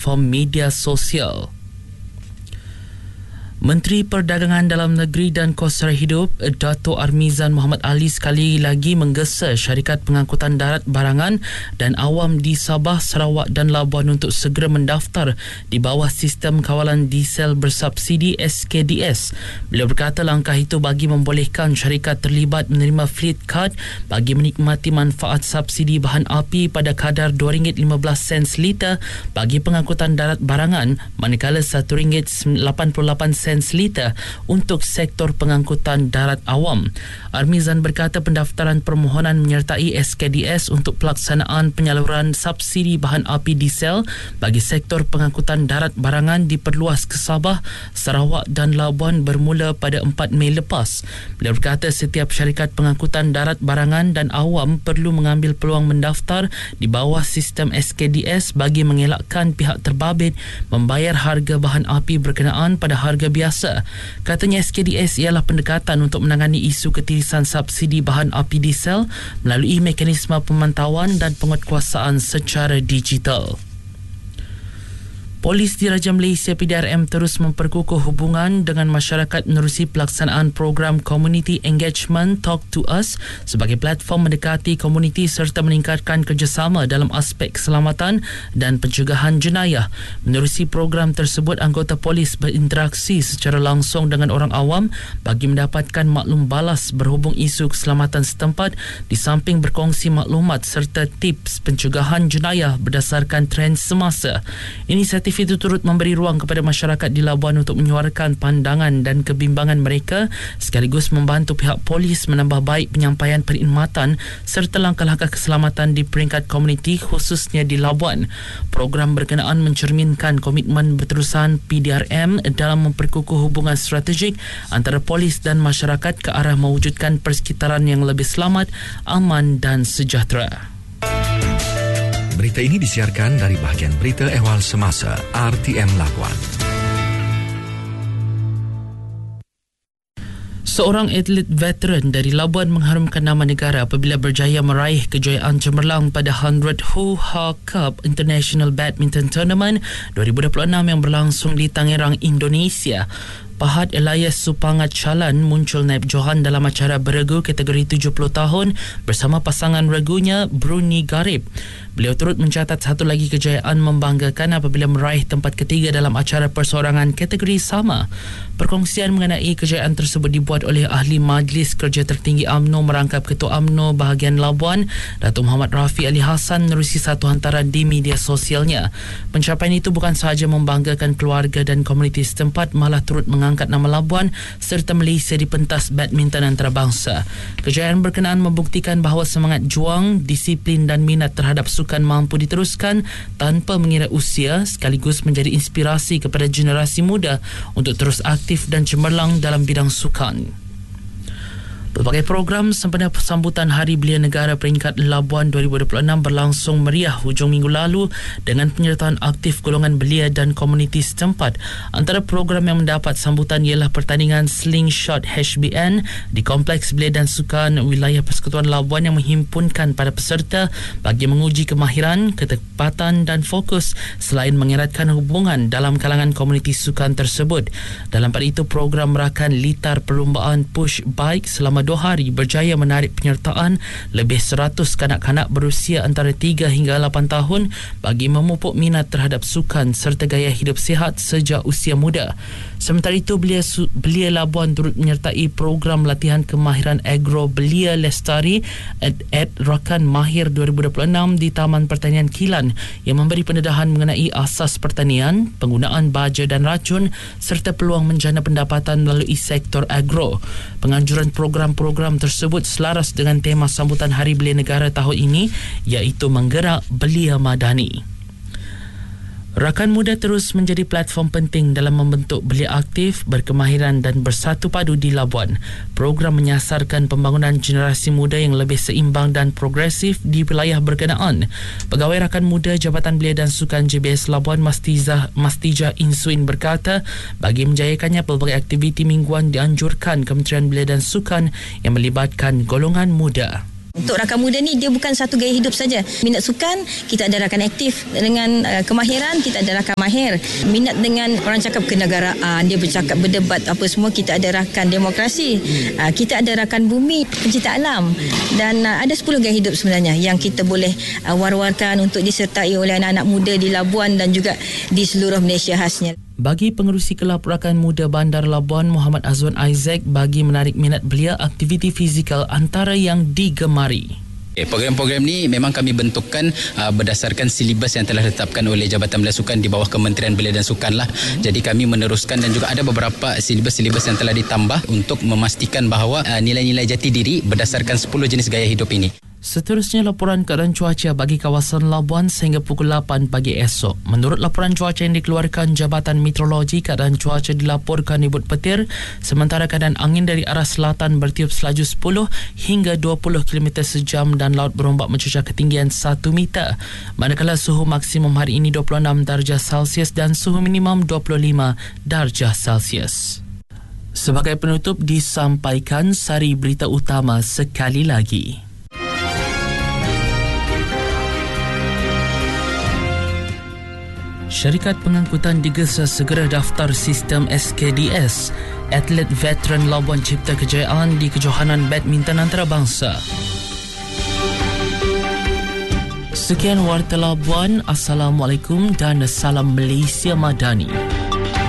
platform media sosial. Menteri Perdagangan Dalam Negeri dan Kos Sara Hidup Dato' Armizan Muhammad Ali sekali lagi menggesa syarikat pengangkutan darat barangan dan awam di Sabah, Sarawak dan Labuan untuk segera mendaftar di bawah sistem kawalan diesel bersubsidi SKDS. Beliau berkata langkah itu bagi membolehkan syarikat terlibat menerima fleet card bagi menikmati manfaat subsidi bahan api pada kadar RM2.15 liter bagi pengangkutan darat barangan, manakala RM1.88 liter untuk sektor pengangkutan darat awam. Armizan berkata pendaftaran permohonan menyertai SKDS untuk pelaksanaan penyaluran subsidi bahan api diesel bagi sektor pengangkutan darat barangan diperluas ke Sabah, Sarawak dan Labuan bermula pada 4 Mei lepas. Beliau berkata setiap syarikat pengangkutan darat barangan dan awam perlu mengambil peluang mendaftar di bawah sistem SKDS bagi mengelakkan pihak terbabit membayar harga bahan api berkenaan pada harga biasa. Katanya SKDS ialah pendekatan untuk menangani isu ketirisan subsidi bahan api diesel melalui mekanisme pemantauan dan penguatkuasaan secara digital. Polis Diraja Malaysia PDRM terus memperkukuh hubungan dengan masyarakat menerusi pelaksanaan program Community Engagement Talk to Us sebagai platform mendekati komuniti serta meningkatkan kerjasama dalam aspek keselamatan dan pencegahan jenayah. Menerusi program tersebut, anggota polis berinteraksi secara langsung dengan orang awam bagi mendapatkan maklum balas berhubung isu keselamatan setempat di samping berkongsi maklumat serta tips pencegahan jenayah berdasarkan trend semasa. Inisiatif itu turut memberi ruang kepada masyarakat di Labuan untuk menyuarakan pandangan dan kebimbangan mereka sekaligus membantu pihak polis menambah baik penyampaian perkhidmatan serta langkah-langkah keselamatan di peringkat komuniti khususnya di Labuan. Program berkenaan mencerminkan komitmen berterusan PDRM dalam memperkukuh hubungan strategik antara polis dan masyarakat ke arah mewujudkan persekitaran yang lebih selamat, aman dan sejahtera. Berita ini disiarkan dari bahagian Berita Ehwal Semasa RTM Labuan. Seorang atlet veteran dari Labuan mengharumkan nama negara apabila berjaya meraih kejayaan cemerlang pada 100 Hoo Ha Cup International Badminton Tournament 2026 yang berlangsung di Tangerang, Indonesia. Pahat Elias Supangat Chalan muncul naib johan dalam acara beregu kategori 70 tahun bersama pasangan regunya Bruni Garib. Beliau turut mencatat satu lagi kejayaan membanggakan apabila meraih tempat ketiga dalam acara perseorangan kategori sama. Perkongsian mengenai kejayaan tersebut dibuat oleh Ahli Majlis Kerja Tertinggi UMNO merangkap Ketua UMNO bahagian Labuan, Datuk Muhammad Rafi Ali Hassan menerusi satu hantaran di media sosialnya. Pencapaian itu bukan sahaja membanggakan keluarga dan komuniti setempat, malah turut mengangkat nama Labuan serta Malaysia di pentas badminton antarabangsa. Kejayaan berkenaan membuktikan bahawa semangat juang, disiplin dan minat terhadap sukan mampu diteruskan tanpa mengira usia sekaligus menjadi inspirasi kepada generasi muda untuk terus aktif dan cemerlang dalam bidang sukan. Pelbagai program sempena sambutan Hari Belia Negara peringkat Labuan 2026 berlangsung meriah hujung minggu lalu dengan penyertaan aktif golongan belia dan komuniti setempat. Antara program yang mendapat sambutan ialah pertandingan Slingshot HBN di Kompleks Belia dan Sukan Wilayah Persekutuan Labuan yang menghimpunkan para peserta bagi menguji kemahiran, ketepatan dan fokus selain mengeratkan hubungan dalam kalangan komuniti sukan tersebut. Dalam pada itu, program merakan litar perlumbaan push bike selama 2 hari berjaya menarik penyertaan lebih 100 kanak-kanak berusia antara 3 hingga 8 tahun bagi memupuk minat terhadap sukan serta gaya hidup sihat sejak usia muda. Sementara itu, Belia Labuan turut menyertai program latihan kemahiran agro Belia Lestari at Rakan Mahir 2026 di Taman Pertanian Kilan yang memberi pendedahan mengenai asas pertanian, penggunaan baja dan racun serta peluang menjana pendapatan melalui sektor agro. Penganjuran program tersebut selaras dengan tema sambutan Hari Belia Negara tahun ini, iaitu menggerak belia madani. Rakan Muda terus menjadi platform penting dalam membentuk belia aktif, berkemahiran dan bersatu padu di Labuan. Program menyasarkan pembangunan generasi muda yang lebih seimbang dan progresif di wilayah berkenaan. Pegawai Rakan Muda Jabatan Belia dan Sukan JBS Labuan Mastija Insuin berkata, bagi menjayakannya pelbagai aktiviti mingguan dianjurkan Kementerian Belia dan Sukan yang melibatkan golongan muda. Untuk rakan muda ni, dia bukan satu gaya hidup saja. Minat sukan, kita ada rakan aktif. Dengan kemahiran, kita ada rakan mahir. Minat dengan orang cakap kenegaraan, dia bercakap, berdebat apa semua, kita ada rakan demokrasi. Kita ada rakan bumi, pencinta alam. Dan ada 10 gaya hidup sebenarnya yang kita boleh war-warkan untuk disertai oleh anak-anak muda di Labuan dan juga di seluruh Malaysia khasnya. Bagi pengerusi Kelab Rakan Muda Bandar Labuan, Muhammad Azwan Isaac, bagi menarik minat belia, aktiviti fizikal antara yang digemari. Program-program ni memang kami bentukkan berdasarkan silibus yang telah ditetapkan oleh Jabatan Belia Sukan di bawah Kementerian Belia dan Sukan lah. Jadi kami meneruskan dan juga ada beberapa silibus-silibus yang telah ditambah untuk memastikan bahawa nilai-nilai jati diri berdasarkan 10 jenis gaya hidup ini. Seterusnya, laporan keadaan cuaca bagi kawasan Labuan sehingga pukul 8 pagi esok. Menurut laporan cuaca yang dikeluarkan Jabatan Meteorologi, keadaan cuaca dilaporkan ribut petir, sementara keadaan angin dari arah selatan bertiup selaju 10 hingga 20 km sejam dan laut berombak mencecah ketinggian 1 meter. Manakala suhu maksimum hari ini 26 darjah Celsius dan suhu minimum 25 darjah Celsius. Sebagai penutup, disampaikan sari berita utama sekali lagi. Syarikat pengangkutan digesa segera daftar sistem SKDS. Atlet veteran Labuan cipta kejayaan di kejohanan badminton antarabangsa. Sekian Warta Labuan. Assalamualaikum dan salam Malaysia Madani.